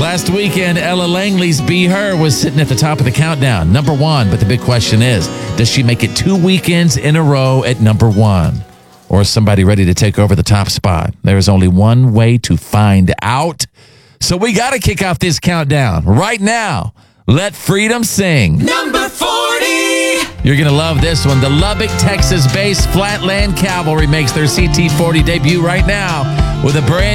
Last weekend, Ella Langley's Be Her was sitting at the top of the countdown, number one. But the big question is, does she make it 2 weekends in a row at number one? Or is somebody ready to take over the top spot? There is only one way to find out. So we got to kick off this countdown right now. Let freedom sing. Number 40. You're going to love this one. The Lubbock, Texas-based Flatland Cavalry makes their CT40 debut right now with a brand